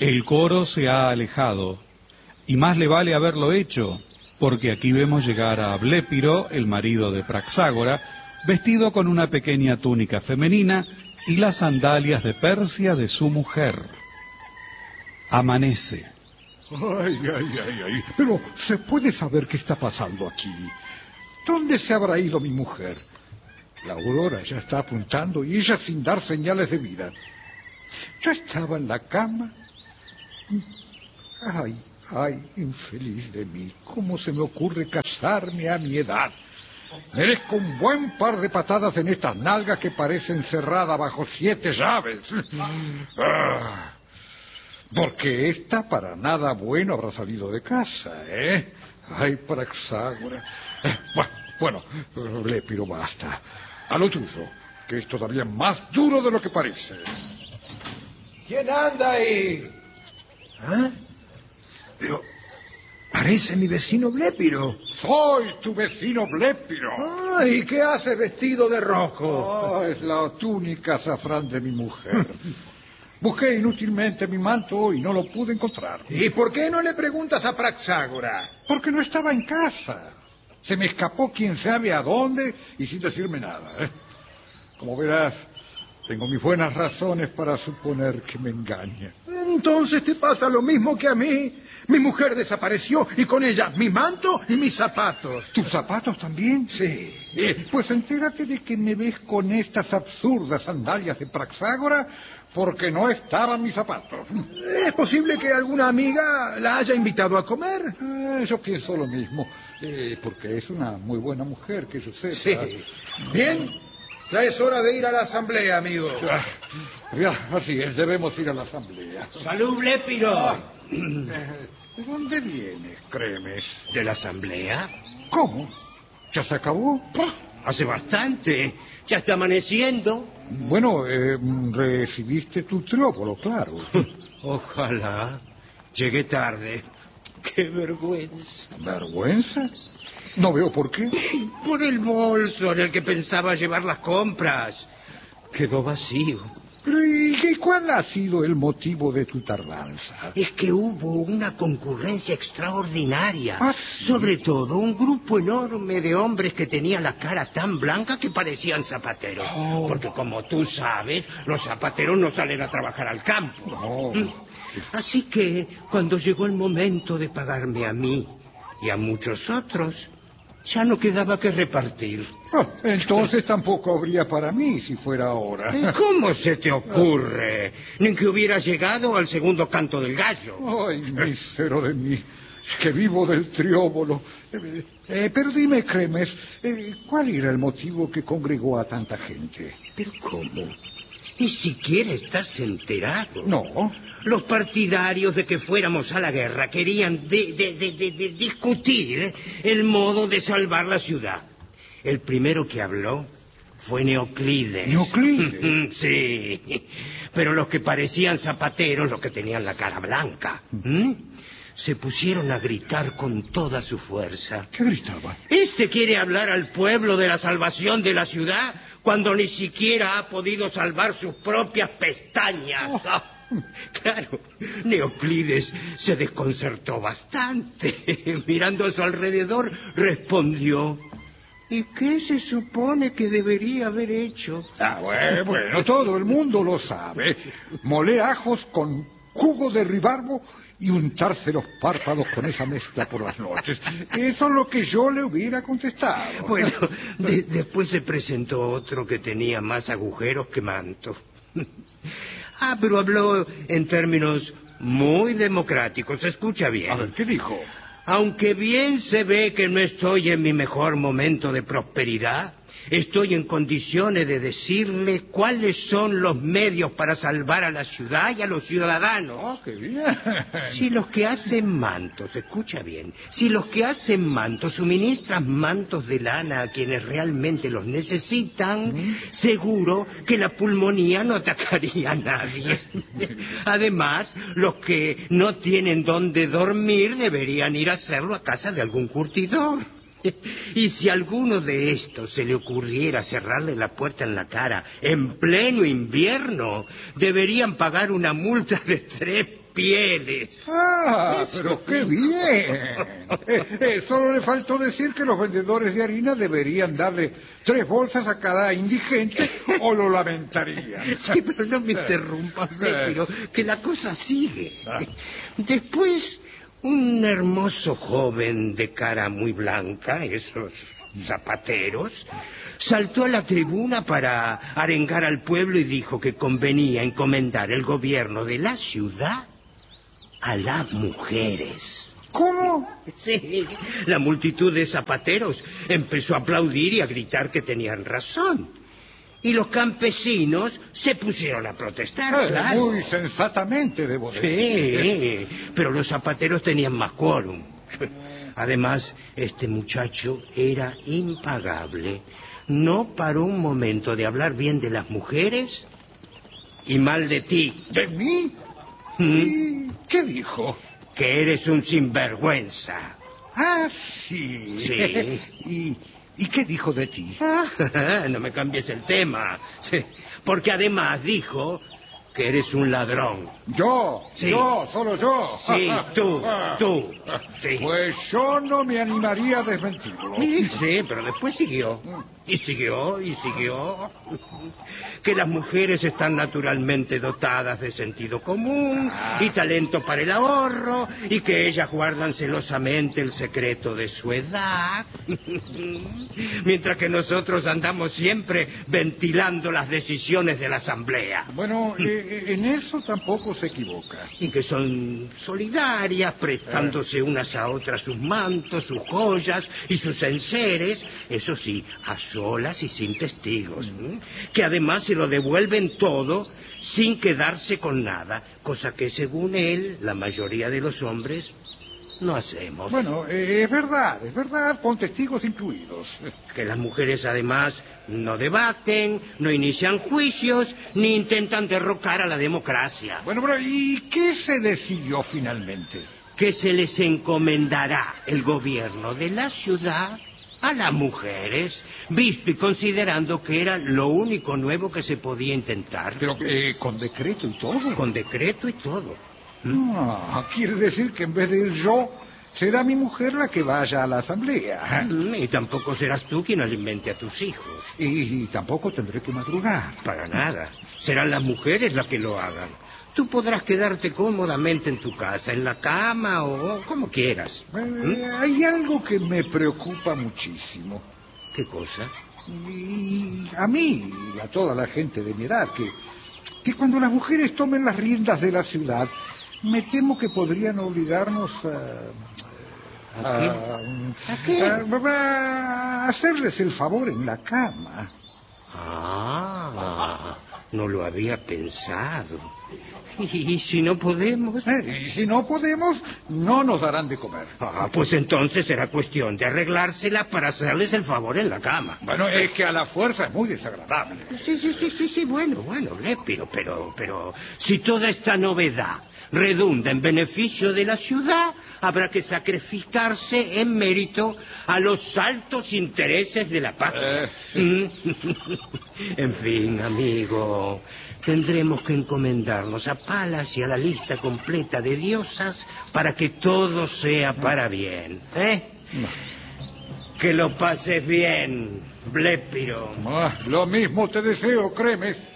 El coro se ha alejado, y más le vale haberlo hecho, porque aquí vemos llegar a Blépiro, el marido de Praxágora, vestido con una pequeña túnica femenina y las sandalias de Persia de su mujer. Amanece. Ay, ay, ay, ay. Pero, ¿se puede saber qué está pasando aquí? ¿Dónde se habrá ido mi mujer? La aurora ya está apuntando y ella sin dar señales de vida. Yo estaba en la cama. Ay, ay, infeliz de mí. ¿Cómo se me ocurre casarme a mi edad? Merezco un buen par de patadas en estas nalgas que parecen cerradas bajo 7 llaves. Porque esta para nada bueno habrá salido de casa, ¿eh? Ay, Praxágora. Bueno, Blépiro, basta. A lo tuyo, que es todavía más duro de lo que parece. ¿Quién anda ahí? ¿Ah? Pero parece mi vecino Blépiro. Soy tu vecino Blépiro. ¿Y qué hace vestido de rojo? Es la túnica azafrán de mi mujer. Busqué inútilmente mi manto y no lo pude encontrar. ¿Y por qué no le preguntas a Praxágora? Porque no estaba en casa. Se me escapó quién sabe a dónde y sin decirme nada, ¿eh? Como verás, tengo mis buenas razones para suponer que me engaña. Entonces te pasa lo mismo que a mí. Mi mujer desapareció y con ella mi manto y mis zapatos. ¿Tus zapatos también? Sí. Pues entérate de que me ves con estas absurdas sandalias de Praxágora porque no estaban mis zapatos. ¿Es posible que alguna amiga la haya invitado a comer? Yo pienso lo mismo, porque es una muy buena mujer, que yo sepa. Sí. Bien, ya es hora de ir a la asamblea, amigo. Ya, así es, debemos ir a la asamblea. ¡Salud, Blépiro! ¿De dónde vienes, Cremes? ¿De la asamblea? ¿Cómo? ¿Ya se acabó? Hace bastante. Ya está amaneciendo. Bueno, recibiste tu trióbolo, claro. Ojalá. Llegué tarde. ¡Qué vergüenza! ¿Vergüenza? No veo por qué. Por el bolso en el que pensaba llevar las compras. Quedó vacío. Pero, ¿y cuál ha sido el motivo de tu tardanza? Es que hubo una concurrencia extraordinaria. ¿Ah, sí? Sobre todo un grupo enorme de hombres que tenían la cara tan blanca que parecían zapateros. Oh. Porque como tú sabes, los zapateros no salen a trabajar al campo. No. Así que cuando llegó el momento de pagarme a mí y a muchos otros, ya no quedaba que repartir. Entonces tampoco habría para mí si fuera ahora. ¿Cómo se te ocurre? Ni que hubiera llegado al segundo canto del gallo. Ay, mísero de mí, que vivo del trióbolo. Pero dime, Cremes, ¿cuál era el motivo que congregó a tanta gente? ¿Pero cómo? Ni siquiera estás enterado. No. Los partidarios de que fuéramos a la guerra querían discutir el modo de salvar la ciudad. El primero que habló fue Neoclides. ¿Neoclides? Sí, pero los que parecían zapateros, los que tenían la cara blanca, se pusieron a gritar con toda su fuerza. ¿Qué gritaban? ¿Este quiere hablar al pueblo de la salvación de la ciudad cuando ni siquiera ha podido salvar sus propias pestañas? Claro, Neoclides se desconcertó bastante. Mirando a su alrededor, respondió: ¿y qué se supone que debería haber hecho? Bueno, todo el mundo lo sabe. Moler ajos con jugo de ribarbo y untarse los párpados con esa mezcla por las noches. Eso es lo que yo le hubiera contestado. Bueno, después se presentó otro que tenía más agujeros que manto. Pero habló en términos muy democráticos. Escucha bien. A ver, ¿qué dijo? Aunque bien se ve que no estoy en mi mejor momento de prosperidad, estoy en condiciones de decirle cuáles son los medios para salvar a la ciudad y a los ciudadanos. ¡Qué bien! Si los que hacen mantos, escucha bien, si los que hacen mantos suministran mantos de lana a quienes realmente los necesitan, seguro que la pulmonía no atacaría a nadie. Además, los que no tienen dónde dormir deberían ir a hacerlo a casa de algún curtidor. Y si a alguno de estos se le ocurriera cerrarle la puerta en la cara en pleno invierno, deberían pagar una multa de 3 pieles. Ah, Eso pero qué digo. bien. Solo le faltó decir que los vendedores de harina deberían darle 3 bolsas a cada indigente o lo lamentarían. Sí, pero no me interrumpas, pero que la cosa sigue. Después, un hermoso joven de cara muy blanca, esos zapateros, saltó a la tribuna para arengar al pueblo y dijo que convenía encomendar el gobierno de la ciudad a las mujeres. ¿Cómo? Sí, la multitud de zapateros empezó a aplaudir y a gritar que tenían razón. Y los campesinos se pusieron a protestar, claro. Muy sensatamente, debo decir. Sí, pero los zapateros tenían más quórum. Además, este muchacho era impagable. No paró un momento de hablar bien de las mujeres y mal de ti. ¿De mí? ¿Mm? ¿Y qué dijo? Que eres un sinvergüenza. Ah, sí. Sí. ¿Y qué dijo de ti? No me cambies el tema. Sí, porque además dijo que eres un ladrón. Yo, Sí. Solo yo. Sí, tú. Sí. Pues yo no me animaría a desmentirlo. Sí, pero después siguió. Y siguió. Que las mujeres están naturalmente dotadas de sentido común y talento para el ahorro, y que ellas guardan celosamente el secreto de su edad, mientras que nosotros andamos siempre ventilando las decisiones de la asamblea. Bueno, en eso tampoco se equivoca. Y que son solidarias, prestándose unas a otras sus mantos, sus joyas y sus enseres, eso sí, a solas y sin testigos. Que además se lo devuelven todo sin quedarse con nada, cosa que según él, la mayoría de los hombres no hacemos. Bueno, es verdad, con testigos incluidos. Que las mujeres además no debaten, no inician juicios, ni intentan derrocar a la democracia. Bueno, ¿y qué se decidió finalmente? Que se les encomendará el gobierno de la ciudad a las mujeres, visto y considerando que era lo único nuevo que se podía intentar. Pero con decreto y todo. Con decreto y todo. Ah, quiere decir que en vez de ir yo, será mi mujer la que vaya a la asamblea. Y tampoco serás tú quien alimente a tus hijos. Y tampoco tendré que madrugar. Para nada. Serán las mujeres las que lo hagan. Tú podrás quedarte cómodamente en tu casa, en la cama o como quieras. Hay algo que me preocupa muchísimo. ¿Qué cosa? Y a mí y a toda la gente de mi edad, que cuando las mujeres tomen las riendas de la ciudad, me temo que podrían obligarnos a hacerles el favor en la cama. No lo había pensado. ¿Y si no podemos? Y si no podemos, no nos darán de comer. Pues entonces será cuestión de arreglársela para hacerles el favor en la cama. Bueno, es que a la fuerza es muy desagradable. Sí, bueno, pero si toda esta novedad redunda en beneficio de la ciudad, habrá que sacrificarse en mérito a los altos intereses de la patria. En fin, amigo, tendremos que encomendarnos a Palas y a la lista completa de diosas para que todo sea para bien. Que lo pases bien, Blépiro. Lo mismo te deseo, créeme.